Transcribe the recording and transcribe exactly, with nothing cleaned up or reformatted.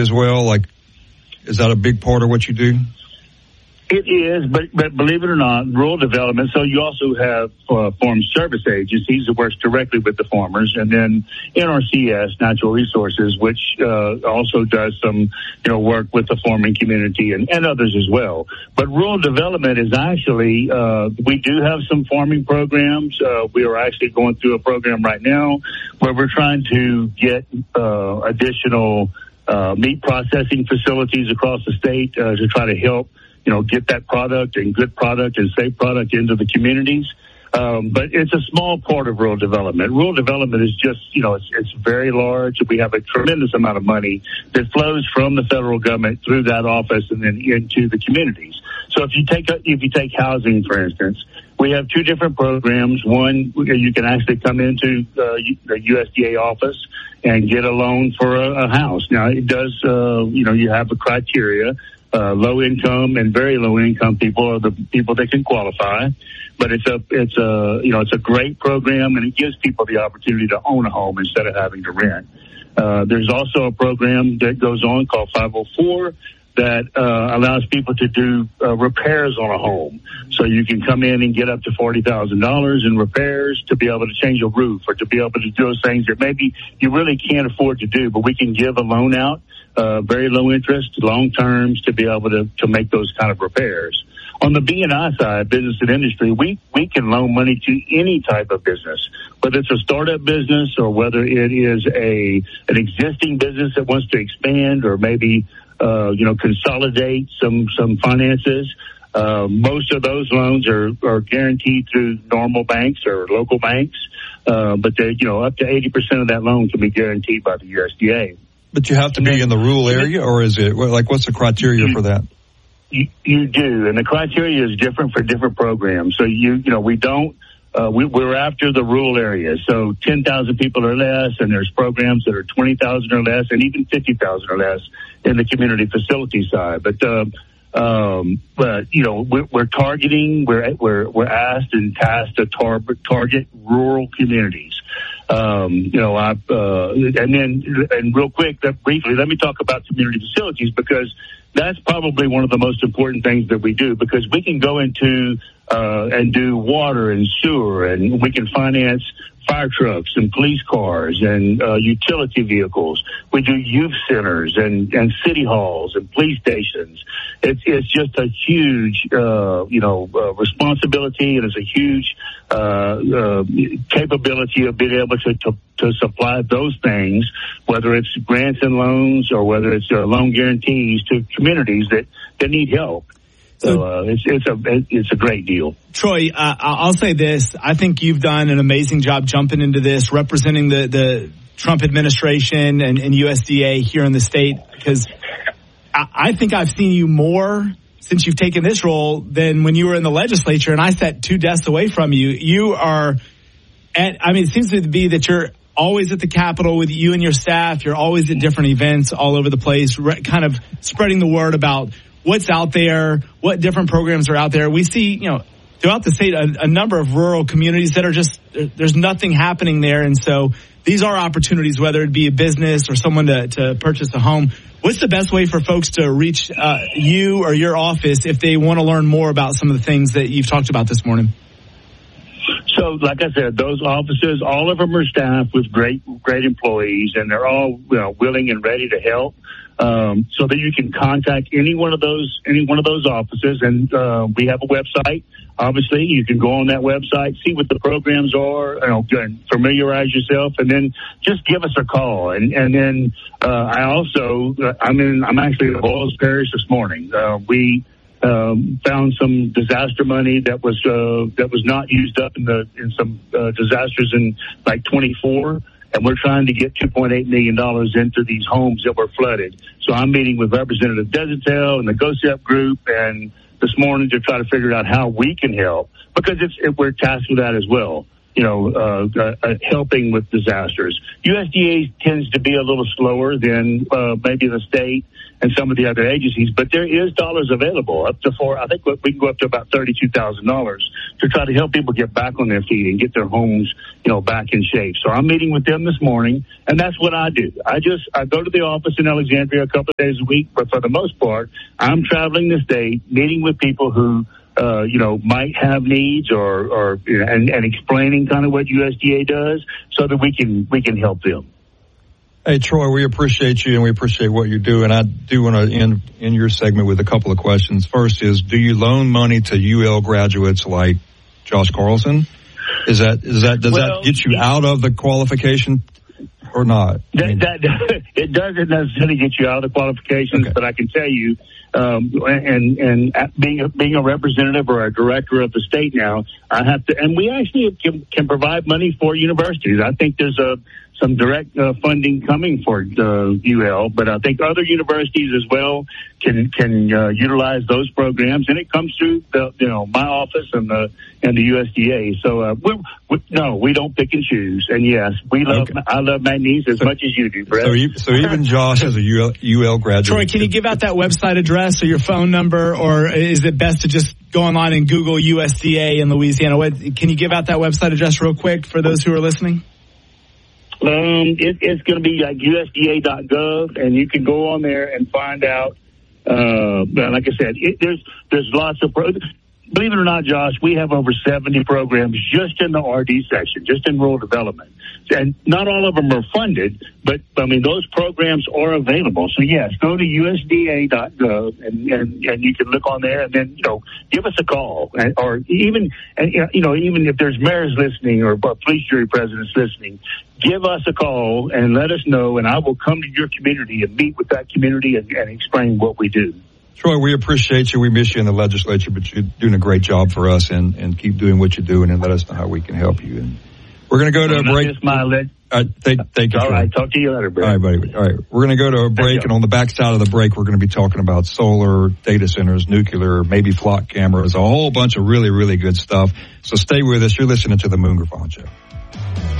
as well? Like, is that a big part of what you do? It is, but, but believe it or not, rural development. So you also have uh, farm service agencies that works directly with the farmers, and then N R C S, Natural Resources, which uh, also does some, you know, work with the farming community and, and others as well. But rural development is actually, uh, we do have some farming programs. Uh, we are actually going through a program right now where we're trying to get uh, additional uh, meat processing facilities across the state uh, to try to help, you know, get that product and good product and safe product into the communities. Um, but it's a small part of rural development. Rural development is just, you know, it's, it's very large. We have a tremendous amount of money that flows from the federal government through that office and then into the communities. So if you take, if you take housing, for instance, we have two different programs. One, you can actually come into uh, the U S D A office and get a loan for a, a house. Now, it does, uh, you know, you have a criteria. Uh, low income and very low income people are the people that can qualify, but it's a, it's a, you know, it's a great program, and it gives people the opportunity to own a home instead of having to rent. Uh, there's also a program that goes on called five oh four that, uh, allows people to do, uh, repairs on a home. So you can come in and get up to forty thousand dollars in repairs to be able to change a roof or to be able to do those things that maybe you really can't afford to do, but we can give a loan out. Uh, very low interest, long terms to be able to, to make those kind of repairs. On the B and I side, business and industry, we, we can loan money to any type of business, whether it's a startup business or whether it is a, an existing business that wants to expand or maybe, uh, you know, consolidate some, some finances. Uh, most of those loans are, are guaranteed through normal banks or local banks. Uh, but they, you know, up to eighty percent of that loan can be guaranteed by the U S D A. But you have to be in the rural area, or is it, like, what's the criteria for that? You, you do, and the criteria is different for different programs. So, you you know, we don't, uh, we, we're after the rural areas. So ten thousand people or less, and there's programs that are twenty thousand or less, and even fifty thousand or less in the community facility side. But, uh, um, but, you know, we're, we're targeting, we're, we're, we're asked and tasked to tar- target rural communities. Um, you know, I, uh, and then, and real quick, that briefly, let me talk about community facilities, because that's probably one of the most important things that we do, because we can go into, uh, and do water and sewer, and we can finance fire trucks and police cars and, uh, utility vehicles. We do youth centers and, and city halls and police stations. It's, it's just a huge, uh, you know, uh, responsibility, and it's a huge, uh, uh, capability of being able to, to, to supply those things, whether it's grants and loans or whether it's uh, loan guarantees to communities that, that need help. So uh, it's it's a it's a great deal. Troy, uh, I'll say this: I think you've done an amazing job jumping into this, representing the, the Trump administration and, and U S D A here in the state. Because I, I think I've seen you more since you've taken this role than when you were in the legislature, and I sat two desks away from you. You are, at, I mean, it seems to be that you're always at the Capitol with you and your staff. You're always at different events all over the place, re- kind of spreading the word about what's out there, what different programs are out there. We see, you know, throughout the state, a, a number of rural communities that are just, there's nothing happening there. And so these are opportunities, whether it be a business or someone to, to purchase a home. What's the best way for folks to reach uh, you or your office if they want to learn more about some of the things that you've talked about this morning? So, like I said, those offices, all of them are staffed with great, great employees, and they're all, you know, willing and ready to help. Um, so that you can contact any one of those, any one of those offices. And, uh, we have a website. Obviously, you can go on that website, see what the programs are, you know, and familiarize yourself, and then just give us a call. And, and then, uh, I also, uh, I'm in, I'm actually in Boyles Parish this morning. Uh, we, um, found some disaster money that was, uh, that was not used up in the, in some, uh, disasters in like twenty-four. And we're trying to get two point eight million dollars into these homes that were flooded. So I'm meeting with Representative Desertel and the GOSEP group and this morning to try to figure out how we can help, because it's, it, we're tasked with that as well. you know, uh, uh, helping with disasters. U S D A tends to be a little slower than uh, maybe the state and some of the other agencies, but there is dollars available up to four. I think we can go up to about thirty-two thousand dollars to try to help people get back on their feet and get their homes, you know, back in shape. So I'm meeting with them this morning, and that's what I do. I just I go to the office in Alexandria a couple of days a week, but for the most part, I'm traveling the state, meeting with people who. Uh, you know, might have needs or, or and, and explaining kind of what U S D A does so that we can we can help them. Hey, Troy, we appreciate you and we appreciate what you do. And I do want to end in your segment with a couple of questions. First is, do you loan money to U L graduates like Josh Carlson? Is that is that does well, that get you out of the qualification or not? That, I mean, that it doesn't necessarily get you out of the qualifications, okay. But I can tell you. Um, and, and being a, being a representative or a director of the state now, I have to, and we actually can, can provide money for universities. I think there's a, some direct uh, funding coming for uh, U L, but I think other universities as well can, can uh, utilize those programs, and it comes through the, you know, my office and the, and the U S D A. So, uh, we, we, no, we don't pick and choose. And yes, we love, okay. I love McNeese as so, much as you do, Brett. So, you, so even Josh is a U L, U L graduate. Troy, can you give out that website address or your phone number, or is it best to just go online and Google U S D A in Louisiana? What, can you give out that website address real quick for those who are listening? Um, it, it's going to be like U S D A dot gov, and you can go on there and find out. Uh, like I said, it, there's there's lots of. Pro- Believe it or not, Josh, we have over seventy programs just in the R D section, just in rural development. And not all of them are funded, but, I mean, those programs are available. So, yes, go to U S D A dot gov, and, and, and you can look on there, and then, you know, give us a call. And, or even, and you know, even if there's mayors listening or police jury presidents listening, give us a call and let us know, and I will come to your community and meet with that community and, and explain what we do. Troy, we appreciate you. We miss you in the legislature, but you're doing a great job for us, and, and keep doing what you're doing, and let us know how we can help you. And we're going to go to a break. My le- All right, thank, thank you. All Troy. right, talk to you later, Brett. All right, buddy. All right, we're going to go to a break, and on the backside of the break, we're going to be talking about solar, data centers, nuclear, maybe flock cameras, a whole bunch of really, really good stuff. So stay with us. You're listening to the Moon Griffon Show.